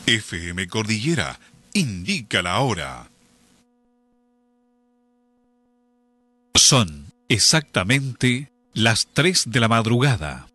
FM Cordillera indica la hora. Son exactamente las 3 de la madrugada.